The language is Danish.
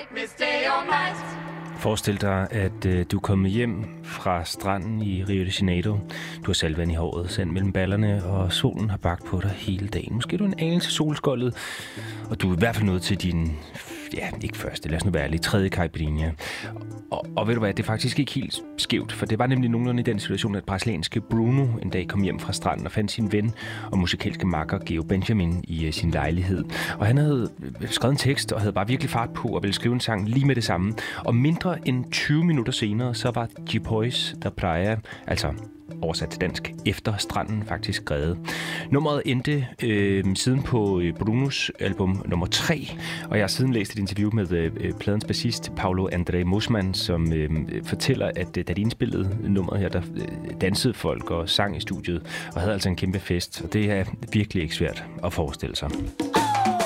make me stay all night. Forestil dig, at du er kommet hjem fra stranden i Rio de Janeiro. Du har saltvand i håret, sand mellem ballerne, og solen har bagt på dig hele dagen. Måske er du en anelse solskoldet, og du er i hvert fald nået til din, ikke første, lad os nu være ærlig, tredje caipirinha. Og ved du hvad, det er faktisk ikke helt skævt, for det var nemlig nogenlunde i den situation, at brasilianske Bruno en dag kom hjem fra stranden og fandt sin ven og musikalske makker Geo Benjamin i sin lejlighed. Og han havde skrevet en tekst og havde bare virkelig fart på og ville skrive en sang lige med det samme. Og mindre end 20 minutter senere, så var Depois da Praia, altså oversat til dansk, efter stranden faktisk skrevet. Nummeret endte siden på Brunos album nummer 3, og jeg har siden læst et interview med pladens bassist Paulo André Mosman, som fortæller, at da de indspillede nummeret her, der dansede folk og sang i studiet, og havde altså en kæmpe fest, og det er virkelig ikke svært at forestille sig.